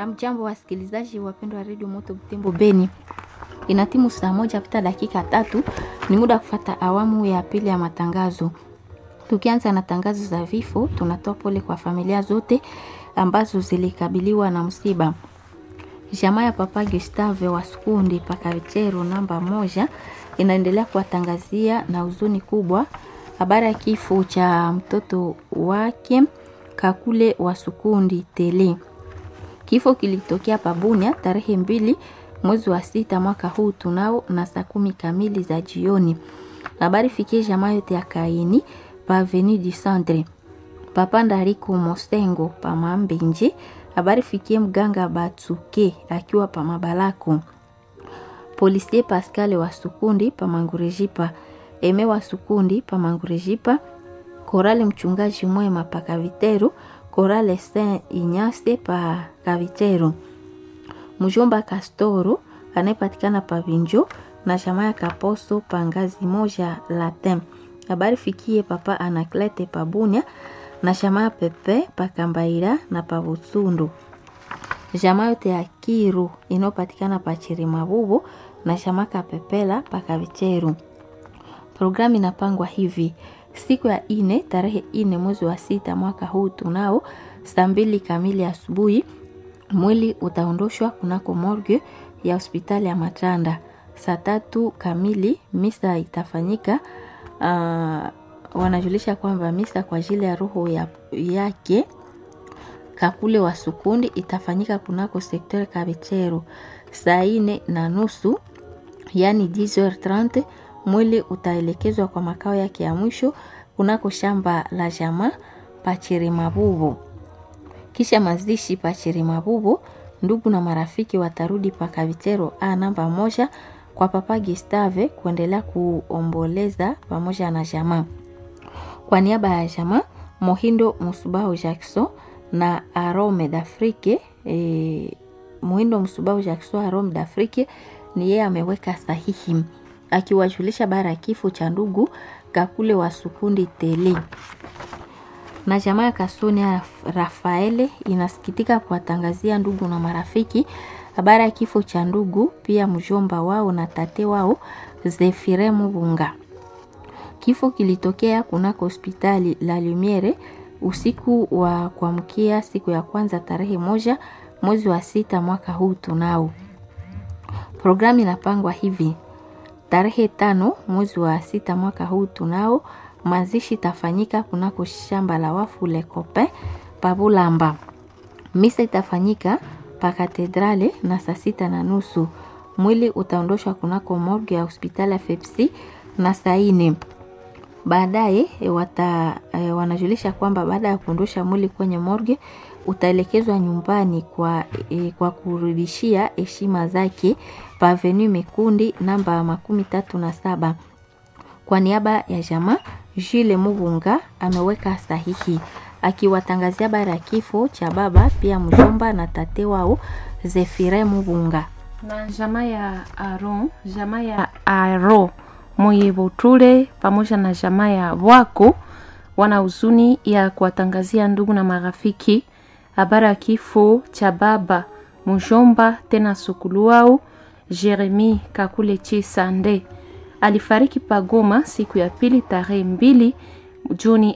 Hamjambo wasikilizaji wapendwa wa Radio Moto Butembo Beni. Inatimu saa 1 pita dakika 3 ni muda kufuata awamu ya pili ya matangazo. Tukianza na tangazo za vifo, tunatoa pole kwa familia zote ambazo zilikabiliwa na msiba. Jamaa ya Papa Gustave wa Sukundi Pakavitero namba 1 inaendelea kuwatangazia na huzuni kubwa habari ya kifo cha mtoto wake Kakule wa Sukundi Tele. Kifo kilitokea Pabunia tarehe 2 mwezi wa 6 mwaka huu tunao na saa 10 kamili za jioni. Habari fikie jamaa yote ya Kaini pa Avenue du Centre. Papa Ndariko Mosengo pa Mambenje. Habari fikie mganga Batsuke akiwa pa Mabalako. Policier Pascal wa Sukundi pa Mangurejipa. Eme wa Sukundi pa Mangurejipa. Korale mchungaji mwema pa Kavitero. Korale Saint Ignace pa Kavitero. Mjomba Castoro anayepatikana pa Binjo na jamaa ya Kaposo pa Ngazi moja Latin. Habari fikie Papa Anaklete pa Bunia na jamaa Pepe pa Kambaira na pa Butsundu. Jamaa yote ya Kiru inayopatikana pa Chirimabubu na jamaa Kapepela pa Kavitero. Programu inapangwa hivi: siku ya 4 tarehe 4 mwezi wa 6 mwaka huu tunao saa 2 kamili asubuhi mwili utaondoshwa kunako morgue ya hospitali ya Matanda. Saa 3 kamili misa itafanyika. Wanajulisha kwamba misa kwa ajili ya roho yake Kakule wa Sukundi itafanyika kunako sekteur Kabechero saa 4:30, yani 10h30. Mwili utaelekezwa kwa makao yake ya mwisho kunako shamba la jamaa Pachiri Mabubu. Kisha mazishi Pachiri Mabubu, ndugu na marafiki watarudi pa Kavitero namba 1 kwa Papa Gustave kuendelea kuomboleza pamoja na jamaa. Kwa niaba ya jamaa, Mohindo Musubao Jackson na Arome d'Afrique, Mohindo Musubao Jackson Arome d'Afrique ni yeye ameweka sahihi akiwajulisha bara ya kifo cha ndugu Kakule wa Sukundi Tele. Na jamaa ya Kasonia Rafaele inasikitika kuwatangazia ndugu na marafiki habari ya kifo cha ndugu pia mjomba wao na tate wao Zefire Mubunga. Kifo kilitokea kunako hospitali La Lumiere usiku wa kuamkia siku ya kwanza tarehe 1 mwezi wa 6 mwaka huu tunao. Programu inapangwa hivi: tarehe 5 mwezi wa 6 mwaka huu tunao mazishi tafanyika kunako shamba la wafu Le Copain Pabulamba. Misa itafanyika pa katedrale na saa 6:30. Mwili utaondoshwa kunako morgue ya hospitali ya Fepsi na saa 4. Baadaye wanajulisha kwamba baada ya kuondosha mwili kwenye morgue utaelekezwa nyumbani kwa kurudishia heshima zake pa Avenue Mikundi namba 37. Kwa niaba ya jamaa, Jules Mubunga ameweka sahihi akiwatangazia bara ya kifo cha baba pia mjomba na tate wao Zefire Mubunga. Na jamaa ya Aro Moyebotule pamoja na jamaa ya Wako wana huzuni ya kuwatangazia ndugu na marafiki habari ya kifo cha baba mjomba tena sukulu wao Jeremy Kakule Chisande. Alifariki Pagoma siku ya pili tarehe 2 Juni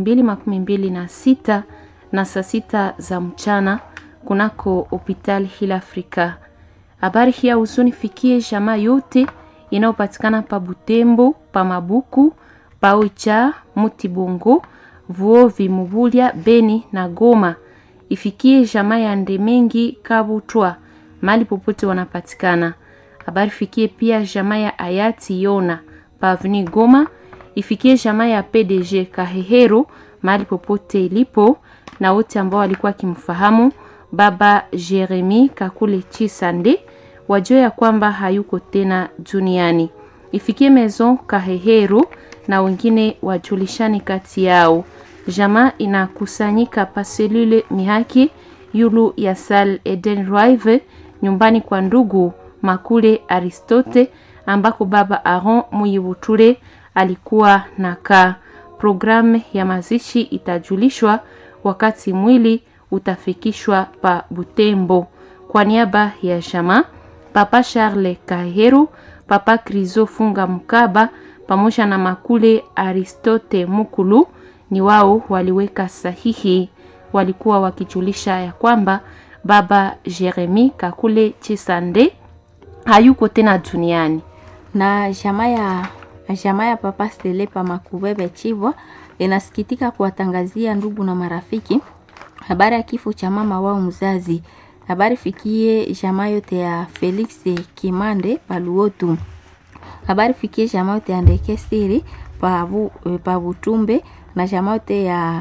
2026 na saa 6 za mchana kunako hospitali Hill Africa. Habari hii huzuni fikie jamaa yote inayopatikana pa Butembo, pa Mabuku, pa Oicha, Mutibongo, Vuovi, Mubulia, Beni na Goma. Ifikie jamaa ya Ndemengi Kabutwa mahali popote wanapatikana. Habari fikie pia jamaa ya Ayati Yona pa Avenue Goma. Ifikie jamaa ya PDG Kahehero mahali popote ilipo na wote ambao walikuwa kimfahamu baba Jeremy Kakule Chisande wajue ya kwamba hayuko tena duniani. Ifikie Maison Kahehero na wengine wajulishani kati yao. Jamaa inakusanyika pa selule Mihaki yulu ya Sal Eden Drive nyumbani kwa ndugu Makule Aristote ambako baba Aaron Muyibuture alikuwa nakaa. Programu ya mazishi itajulishwa wakati mwili utafikishwa pa Butembo. Kwa niaba ya jamaa, Papa Charles Kaheru, Papa Krizo Funga Mkaba pamoja na Makule Aristote Mukulu ni wao waliweka sahihi. Walikuwa wakijulisha ya kwamba baba Jeremy Kakule Chisande hayuko tena duniani. Na jamaa ya Papa Stele pa Makubebe Chivwa inasikitika kuwatangazia ndugu na marafiki habari ya kifo cha mama wao mzazi. Habari fikie jamaa yote ya Felix Kimande Paluotu. Habari fikie jamaa yote ya Ndeke Siri pa Butumbe na jamaa yote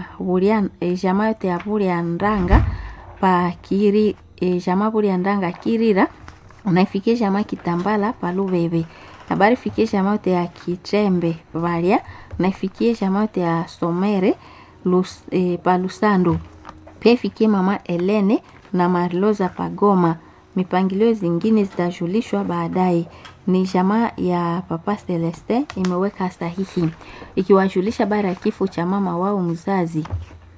ya Buriandanga pa Kiri, jamaa Buriandanga Kirira na ifikie jamaa Kitambala pa Lubebe. Habari fikie jamaa yote ya Kitrembe Valia na ifikie jamaa yote ya Somere pa Lusando. Pia ifikie mama Elene na Marloza Pagoma. Mipangilio zingine zitajulishwa baadaye. Ni jamaa ya Papa Celeste imeweka sahihi ikiwajulisha bara ya kifo cha mama wao mzazi.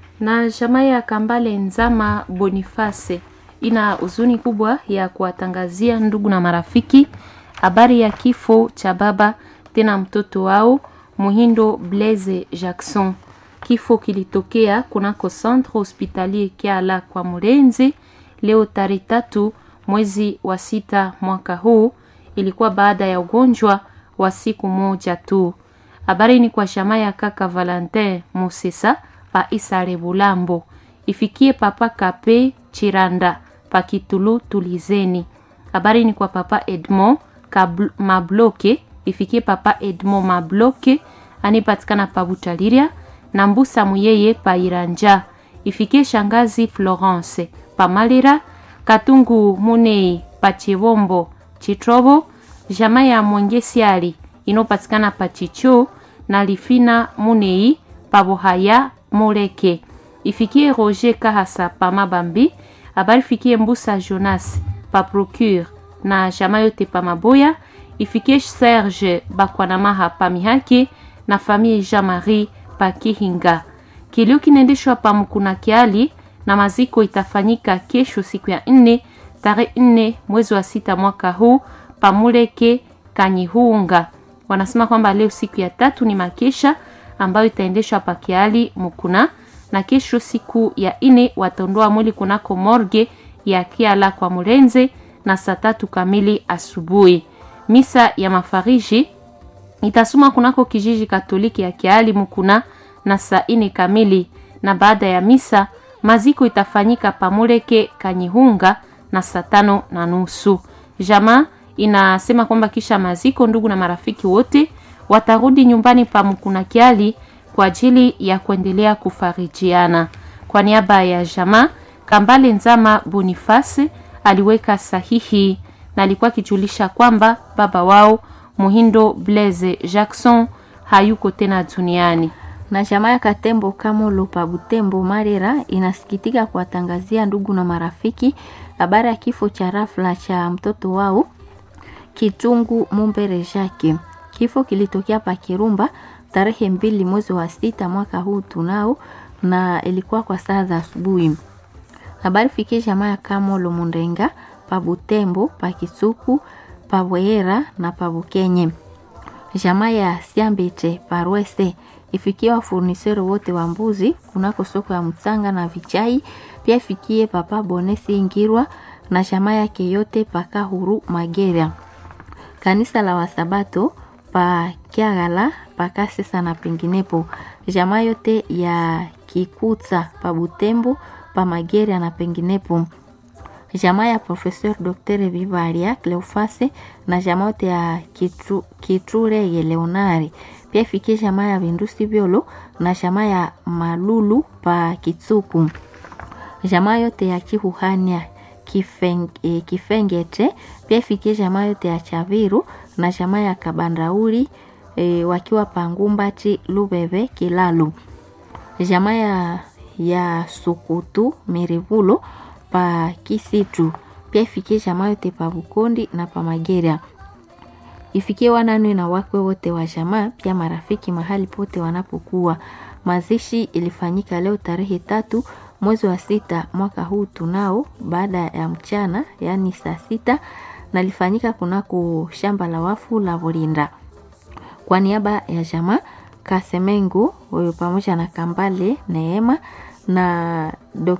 Na jamaa ya Kambale Nzama Boniface ina huzuni kubwa ya kuwatangazia ndugu na marafiki habari ya kifo cha baba tena mtoto wao Muhindo Blaise Jackson. Kifo kilitokea kunako Centre Hospitalier Kiala kwa Murenzi leo tarehe 3 mwezi wa 6 mwaka huu. Ilikuwa baada ya ugonjwa wa siku moja tu. Habari ni kwa jamaa ya kaka Valentin Musesa pa Isare Bulambo. Ifikie papa Kape Chiranda pa Kitulu Tulizeni. Habari ni kwa papa Edmond Mabloke. Ifikie papa Edmond Mabloke anipatikana pa Butaliria na Mbusa Muyeye pa Iranja. Ifikie shangazi Florence pa Malira, Katungu Munei pa Chivombo Chitrobo, jamaa ya Mwengesiari inopatikana pa Chicho na Lifina Munei pa Bohaya Moreke. Ifikie Roger Kahasa pa Mabambi. Habari fikie Mbusa Jonas pa Procure na jamaa yote pa Maboya. Ifikie Serge Bakwanamaha pa Mihaki na famille Jean-Marie pa Kihinga. Kilio kinaendeshwa pa Mukuna Kiali na maziko itafanyika kesho siku ya 4 tarehe 4 mwezi wa 6 mwaka huu pa Muleke Kanyihunga. Wanasema kwamba leo siku ya 3 ni makesha ambayo itaendeshwa pa Kiali Mukuna na kesho siku ya 4 wataondoa mwili kunako morgue ya Kiala kwa Murenze na saa 3 kamili asubuhi. Misa ya mafariji itasoma kunako kijiji Katoliki ya Kiali Mukuna na saa 4 kamili na baada ya misa maziko itafanyika pa Muleke Kanyihunga na saa 5:30. Jamaa inasema kwamba kisha maziko ndugu na marafiki wote watarudi nyumbani pa Mukuna Kiali kwa ajili ya kuendelea kufarijiana. Kwa niaba ya jamaa, Kambale Nzama Boniface aliweka sahihi na alikuwa kijulisha kwamba baba wao Muhindo Blaise Jackson hayuko tena duniani. Na jamaa ya Katembo Kamolo pa Butembo Marera inasikitika kuwatangazia ndugu na marafiki habari ya kifo cha rafla cha mtoto wao Kitungu Mumbere Jacques. Kifo kilitokea pa Kirumba tarehe 2 mwezi wa 6 mwaka huu tunao na ilikuwa kwa saa za asubuhi. Habari fikie jamaa ya Kamolo Mundenga pa Butembo, pa Kisuku, pa Bwera na pa Bukenye. Jamaa ya Siambete pa Rwese ifikie wa furnisero wote wa mbuzi kunako soko ya Mtsanga na Vichai. Pia ifikie papa Bonesi Ngirwa na jamaa yake yote pa Kahuru Magera. Kanisa la Wasabato pa Kiagala pa Kasesa na penginepo. Jamaa yote ya Kikutsa pa Butembo pa Magera na penginepo. Jamaa ya Professeur Dr. Vivaria Cleofase na jamaa yote ya Kitrure ye Leonari. Pia fikie jamaa ya Vindusi Biolo na jamaa ya Malulu pa Kitsuku. Jamaa yote ya Kihuhania Kifengete. Pia fikie jamaa yote ya Chaviru na jamaa ya Kabandauri wakiwa Pangumbati Lubebe Kilalu. Jamaa ya Sukutu Mirivulo pa Kisitu. Pia ifikie jamaa yote pa Bukondi na pa Magera. Ifikie wananwe na wakwe wote wa jamaa, pia marafiki mahali pote wanapokuwa. Mazishi ilifanyika leo tarehe 3 mwezi wa 6 mwaka huu tunao, baada ya mchana, yani saa 6, na lifanyika kunako shamba la wafu la Burinda. Kwa niaba ya jamaa Kasemengo pamoja na Kambale Neema na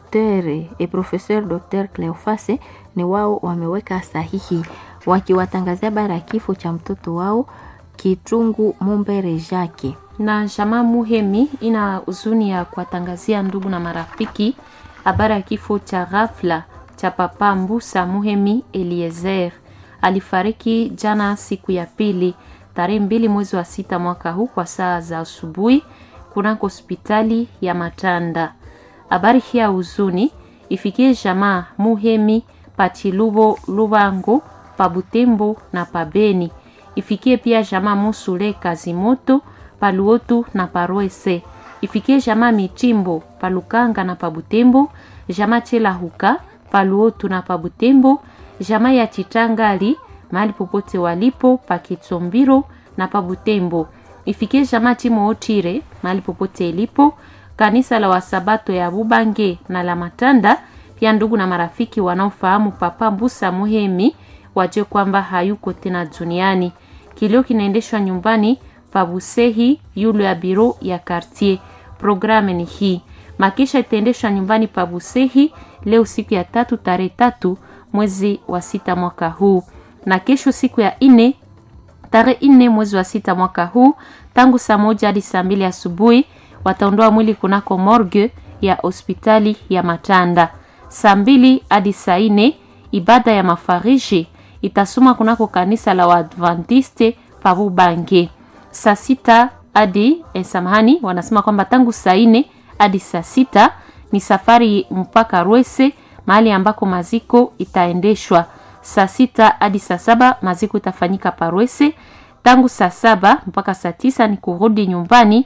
Professeur Dr. Cleofase ni wao wameweka sahihi wakiwatangazia bara ya kifo cha mtoto wao Kitungu Mumbere Jacques. Na jamaa Muhemi ina huzuni ya kuwatangazia ndugu na marafiki habari ya kifo cha ghafla cha papa Mbusa Muhemi Eliezer. Alifariki jana siku ya pili tarehe 2 mwezi wa 6 mwaka huu kwa saa za asubuhi kunako hospitali ya Matanda. Habari hii ya huzuni ifikie jamaa Muhemi Pachilubo Lubango Pabutembo na Pabeni. Ifikie pia jamaa Musule Kazimoto Paluotu na Paroese. Ifikie jamaa Michimbo Palukanga na Pabutembo, jamaa Chela Huka Paluotu na Pabutembo, jamaa ya Chitangali mahali popote walipo Pakitsombiro na Pabutembo. Ifikie jamaa Timo Otire mahali popote ilipo, kanisa la Wasabato ya Bubange na la Matanda. Pia ndugu na marafiki wanaofahamu papa Mbusa Muhemi wajue kwamba hayuko tena duniani. Kilio kinaendeshwa nyumbani Pabusehi yule ya biro ya quartier. Programme ni hii. Makisha itaendeshwa nyumbani Pabusehi leo siku ya 3 tarehe 3 mwezi wa 6 mwaka huu. Na kesho siku ya 4 tarehe 4 mwezi wa 6 mwaka huu tangu saa 1 hadi saa 2 asubuhi wataondoa mwili kunako morgue ya hospitali ya Matanda. Saa 2 hadi saa 4 ibada ya mafariji itasoma kunako kanisa la Waadventiste Pabubange. Saa 6 hadi wanasema kwamba tangu saa 4 hadi saa 6 ni safari mpaka Rwese mahali ambako maziko itaendeshwa. Saa 6 hadi saa 7 maziko itafanyika Parwese. Tangu saa 7 mpaka saa 9 ni kurudi nyumbani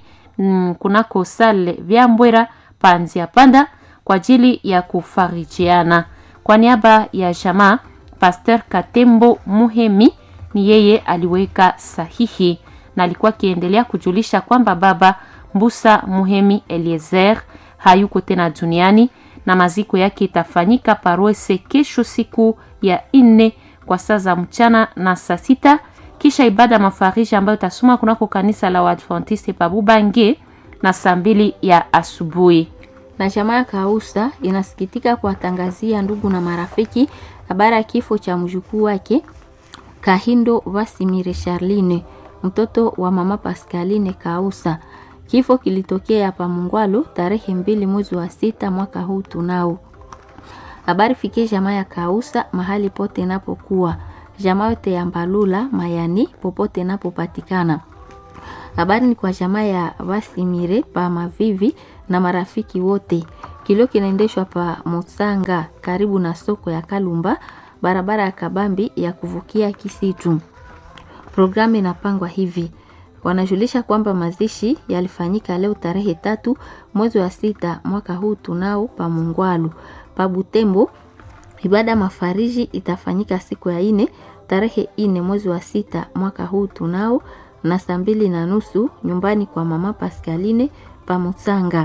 kunako sale Vyambwera Panzia Panda kwa ajili ya kufarijiana. Kwa niaba ya jamaa Pastor Katembo Muhemi ni yeye aliweka sahihi na alikuwa kiendelea kujulisha kwamba baba Mbusa Muhemi Eliezer hayuko tena duniani na maziko yake itafanyika Parwese kesho siku ya 4 kwa saa za mchana na saa 6, kisha ibada mafariji ambayo itasoma kunako kanisa la Waadventiste Pabubange na saa 2 ya asubuhi. Na jamaa Kausa inasikitika kuwatangazia ndugu na marafiki habari ya kifo cha mjukuu wake Kahindo Vasimire Charline, mtoto wa mama Pascaline Kausa. Kifo kilitokea hapa Mungwalo tarehe 2 mwezi wa 6 mwaka huu tunao. Habari fikie jamaa ya Kausa mahali pote napokuwa. Jamaa yote ya Mbalula Mayani popote napopatikana. Habari ni kwa jamaa ya Vasimire pa Mavivi na marafiki wote. Kilio kinaendeshwa pa Musanga karibu na soko ya Kalumba, barabara ya Kabambi ya kuvukia Kisitu. Programu inapangwa hivi. Wanajulisha kwamba mazishi yalifanyika leo tarehe 3 mwezi wa 6 mwaka huu tunao pa Mungwalu. Pa Butembo ibada mafariji itafanyika siku ya 4 tarehe 4 mwezi wa 6 mwaka huu tunao na saa 2:30 nyumbani kwa mama Pascaline pa Musanga.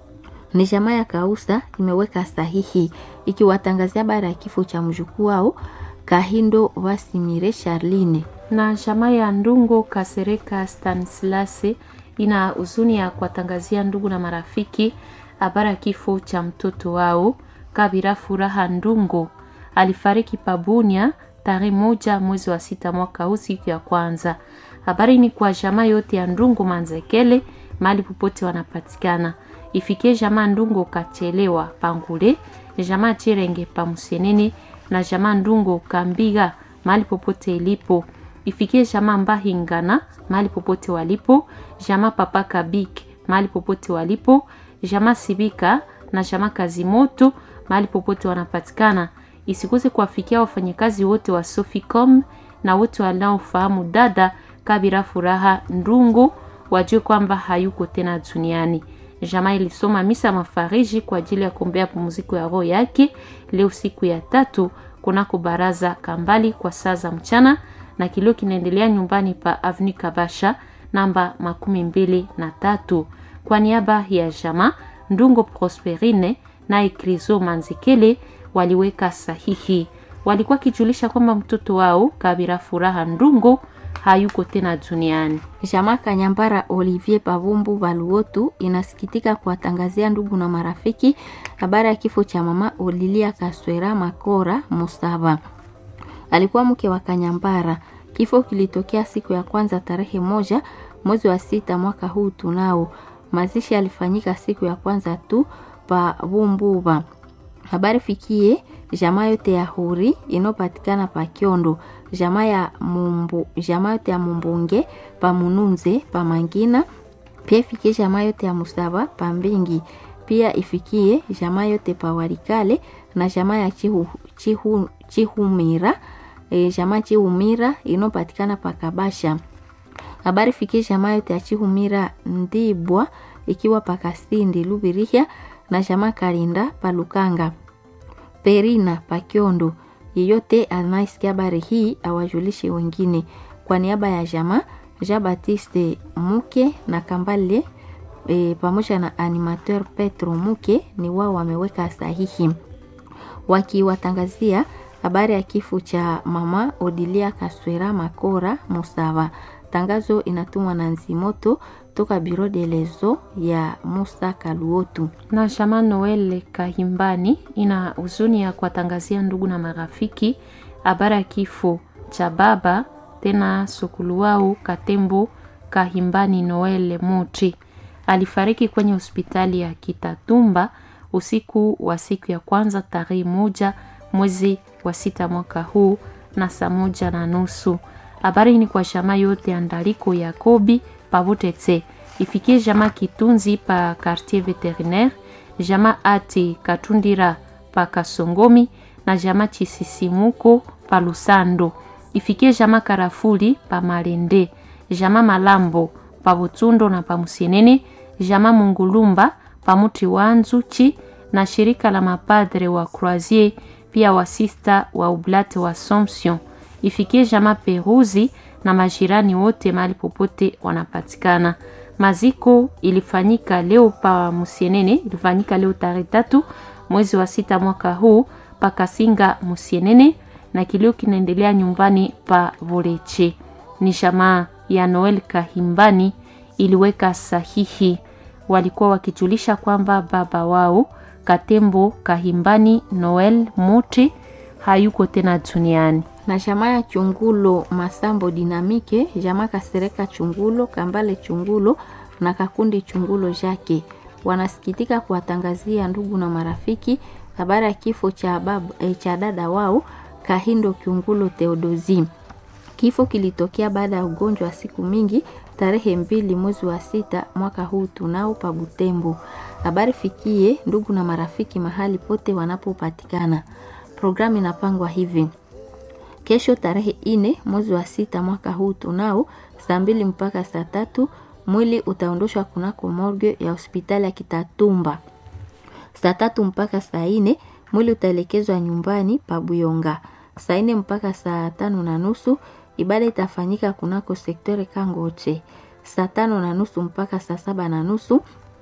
Ni jamaa ya Kausa imeweka sahihi ikiwatangazia habari ya kifo cha mjukuu wao Kahindo Vasimire Charline. Na jamaa ya Ndungo Kasereka Stanislase ina huzuni ya kuwatangazia ndugu na marafiki habari ya kifo cha mtoto wao Kabira Furaha Ndungo. Alifariki Pabunia tarehe 1 mwezi wa 6 mwaka huu siku ya kwanza. Habari ni kwa jamaa yote ya Ndungo Manzekele mahali popote wanapatikana. Ifikie jamaa Ndungo Kachelewa Pangule, jamaa Chirenge Pamusenene na jamaa Ndungo Kambiga mahali popote ilipo. Ifikie jamaa Mbahingana mahali popote walipo, jamaa Papa Kabik mahali popote walipo, jamaa Sibika na jamaa Kazimoto mahali popote wanapatikana. Isikose kuwafikia wafanyakazi wote wa Soficom na wote wanaofahamu dada Kabira Furaha Ndungo wajue kwamba hayuko tena duniani. Jamaa ilisoma misa mafariji kwa ajili ya kuombea pumziko ya roho yake leo siku ya 3 kunako baraza Kambali kwa saa za mchana, na kilio kinaendelea nyumbani pa Avenue Kabasha namba 23. Kwa niaba ya jamaa Ndungo Prosperine naye Krizo Manzikele waliweka sahihi. Walikuwa kijulisha kwamba mtoto wao Kabira Furaha Ndungu hayuko tena duniani. Jamaa Kanyambara Olivier Pavumbu Baluotu inasikitika kuwatangazia ndugu na marafiki habari ya kifo cha mama Olilia Kaswera Makora Musaba. Alikuwa mke wa Kanyambara. Kifo kilitokea siku ya kwanza tarehe 1 mwezi wa 6 mwaka huu tunao. Mazishi alifanyika siku ya kwanza tu pa Bumbuba. Habari fikie jamaa yote ya Huri inopatikana pa Kiondo, jamaa yote ya Mumbunge pa Mununze pa Mangina, pia ifikie jamaa yote ya Musaba pa Mbingi, pia ifikie jamaa yote pa Warikale na jamaa ya Chihumira, jamaa Chihumira inopatikana pa Kabasha. Habari fikie jamaa yote ya Chihumira Ndibwa ikiwa pa Kasindi Lubirihia na jamaa Karinda pa Lukanga. Perina Pakiondo. Yeyote anaisikia habari hii awajulishe wengine. Kwa niaba ya jamaa Jean Baptiste Muke na Kambale pamoja na animateur Petro Muke ni wao wameweka sahihi wakiwatangazia habari ya kifo cha mama Odilia Kaswera Makora Musava. Tangazo inatumwa na Nzimoto toka Bureau de Lezo ya Musa Kaluotu. Na jamaa Noel Kahimbani ina huzuni ya kuwatangazia ndugu na marafiki habari ya kifo cha baba tena sokulu wao Katembo Kahimbani Noel Muti. Alifariki kwenye hospitali ya Kitatumba usiku wa siku ya kwanza tarehe 1 mwezi wa 6 mwaka huu na saa 1:30. Habari ni kwa jamaa yote Andaliko Yakobi Pavutetse. Ifikie jamaa Kitunzi pa quartier vétérinaire, jamaa Ati Katundira pa Kasongomi na jamaa Chisisimuko pa Lusando. Ifikie jamaa Karafuli pa Malende, jamaa Malambo pa Butundo na pa Musienene, jamaa Mungulumba pa Muti Wanzuchi na shirika la mapadre wa Croisier pia wasista wa Oblate wa Assumption. Ifikie jamaa Peruzi na majirani wote mahali popote wanapatikana. Maziko ilifanyika leo pa Musienene, ilifanyika leo tarehe 3 mwezi wa 6 mwaka huu pa Kasinga Musienene na kilio kinaendelea nyumbani pa Voleche. Ni jamaa ya Noel Kahimbani iliweka sahihi. Walikuwa wakijulisha kwamba baba wao Katembo Kahimbani Noel Muti hayuko tena duniani. Na jamaa ya Chungulo Masambo Dinamike, jamaa Kasereka Chungulo, Kambale Chungulo na Kakundi Chungulo Jake wanasikitika kuwatangazia ndugu na marafiki habari ya kifo cha cha dada wao Kahindo Chungulo Theodosi. Kifo kilitokea baada ya ugonjwa wa siku mingi tarehe 2 mwezi wa 6 mwaka huu tunao pa Butembo. Habari fikie ndugu na marafiki mahali pote wanapopatikana. Programu inapangwa hivi: kesho tarehe 4 mwezi wa 6 mwaka huu tunao saa 2 mpaka saa 3 mwili utaondoshwa kunako morgue ya hospitali ya Kitatumba. Saa 3 mpaka saa 4 mwili utaelekezwa nyumbani pa Buyonga. Saa 4 mpaka saa 5:30 ibada itafanyika kunako sektore Kangoche. Saa 5:30 mpaka saa 7:30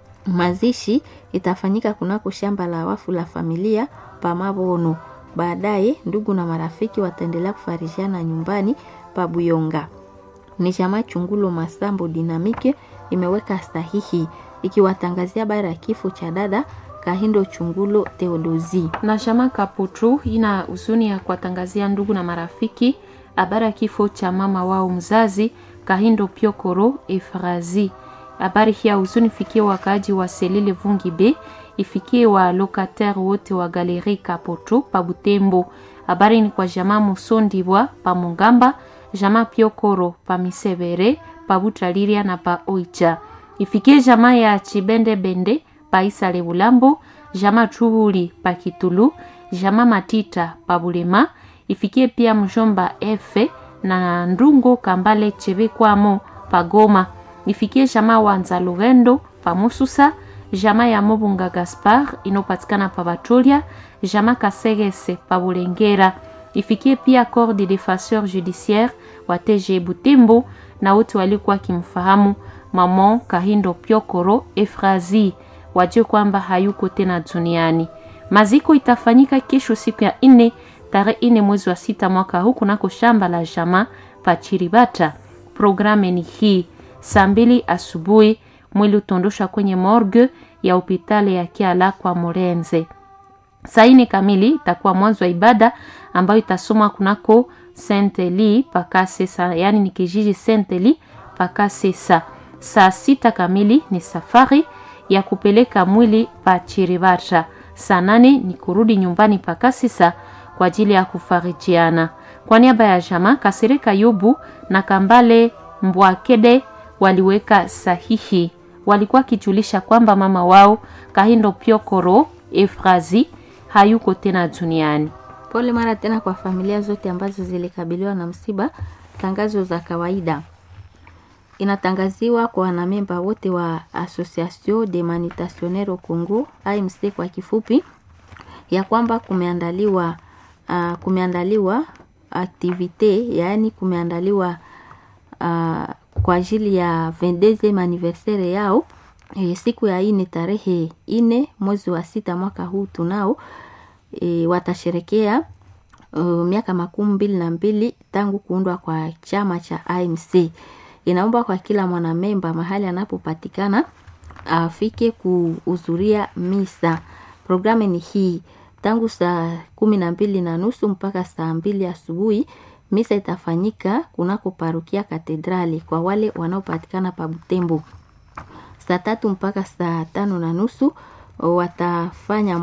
mazishi itafanyika kunako shamba la wafu la familia pa Mabono. Baadaye ndugu na marafiki wataendelea kufarijana nyumbani pa Buyonga. Ni jamaa Chungulo Masambo Dinamike imeweka sahihi ikiwatangazia habari ya kifo cha dada Kahindo Chungulo Theodosi. Na jamaa Kaputu ina huzuni ya kuwatangazia ndugu na marafiki habari ya kifo cha mama wao mzazi Kahindo Piokoro Efrazi. Habari hii ya huzuni fikie wakaaji wa Selile Vungibe, ifikie wa locataire wote wa Galerie Kaputu pa Butembo. Habari ni kwa jamaa Musondibwa pa Mungamba, jamaa Piokoro pa Misevere, pa Butaliria na pa Oicha. Ifikie jamaa ya Chibende Bende pa Isale Bulambo, jamaa Chuhuli pa Kitulu, jamaa Matita pa Bulema. Ifikie pia mjomba Efe na Ndungo Kambale Chebekwamo pa Goma. Ifikie jamaa Wanza Lugendo pa Mususa, jamaa ya Mobunga Gaspar inopatikana pa Batolia, jamaa Kasegese pa Bulengera. Ifikie pia corps de défenseur judiciaire wa TG Butembo na wote walikuwa kimfahamu maman Kahindo Piokoro Efrazi. wajue kwamba hayuko tena duniani. Maziko itafanyika kesho siku ya 4 tarehe 4 mwezi wa 6 mwaka huu kunako shamba la jamaa pa Chiribata. Programu ni hii: saa 2 asubuhi mwili utondoshwa kwenye morgue ya hospitali ya Kiala kwa Morenze. Saa 4 kamili itakuwa mwanzo wa ibada ambayo itasomwa kunako Saint-Eli Pakasesa, yani ni kijiji Saint-Eli Pakasesa. Saa 6 kamili ni safari ya kupeleka mwili pa Chiribata. Saa 8 ni kurudi nyumbani Pakasesa kwa ajili ya kufarijiana. Kwa niaba ya jamaa Kasereka Yobu na Kambale Mbwakede waliweka sahihi. Walikuwa kijulisha kwamba mama wao Kahindo Piokoro Efrazi hayuko tena duniani. Pole mara tena kwa familia zote ambazo zilikabiliwa na msiba. Tangazo za kawaida. Inatangaziwa kwa wanamemba wote wa Association des Manutentionnaires au Congo, AMC kwa kifupi, ya kwamba kumeandaliwa activite, yani kumeandaliwa kwa ajili ya 22e anniversaire yao siku ya 4 tarehe 4 mwezi wa 6 mwaka huu tunao. Watasherekea miaka 22 tangu kuundwa kwa chama cha AMC. Inaomba kwa kila mwanamemba mahali anapopatikana afike kuhudhuria misa. Programu ni hii: tangu saa 12:30 mpaka saa 2 asubuhi. Misa itafanyika kunako parokia Katedrali kwa wale wanaopatikana pa Butembo. Saa 3 mpaka saa 5:30 watafanya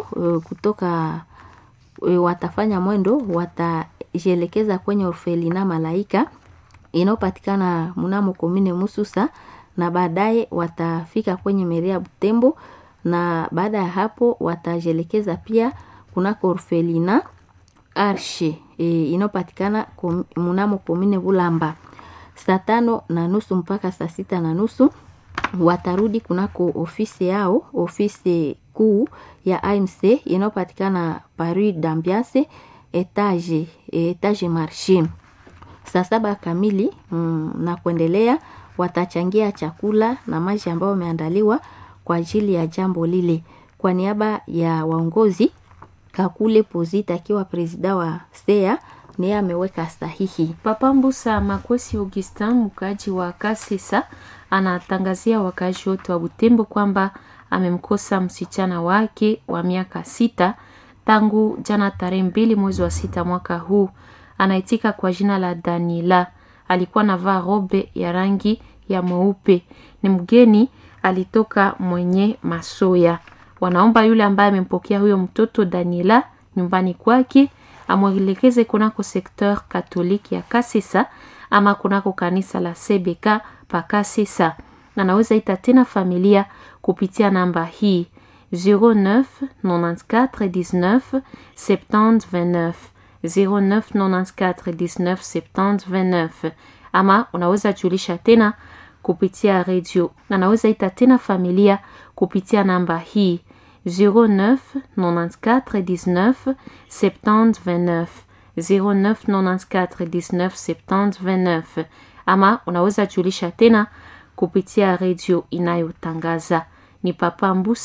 mwendo watajielekeza kwenye orfelina Malaika inayopatikana mnamo komine Mususa, na baadaye watafika kwenye meria Butembo, na baada ya hapo watajielekeza pia kunako orfelina Arshe inayopatikana mnamo komine Bulamba. Saa 5:30 mpaka saa 6:30 watarudi kunako ofisi yao, ofisi kuu ya AMC inayopatikana Paris d'Ambiance etage marché. Saa 7 kamili na kuendelea watachangia chakula na maji ambayo yameandaliwa kwa ajili ya jambo lile. Kwa niaba ya waongozi, Kakule Pozita akiwa presida wa SEA niye ameweka sahihi. Papa Mbusa Makwesi Augustin, mkaji wa Kasisa, anatangazia wakazi wote wa Butembo kwamba amemkosa msichana wake wa miaka 6 tangu jana tarehe 2 mwezi wa 6 mwaka huu. Anaitika kwa jina la Daniela. Alikuwa anavaa robe ya rangi ya mweupe. Ni mgeni, alitoka mwenye Masoya. Wanaomba yule ambaye amempokea huyo mtoto Daniela nyumbani kwake amwelekeze kunako sekteur katoliki ya Kasisa ama kunako kanisa la CBK pa Kasisa. Anaweza ita tena familia kupitia namba hii 09 94 19 70 29 09 94 19 70 29, ama unaweza julisha tena kupitia radio. Anaweza ita tena familia kupitia namba hii 09 94 19 70 29 09 94 19 70 29, ama unaweza julisha tena kupitia radio inayotangaza. Ni Papa Mbusa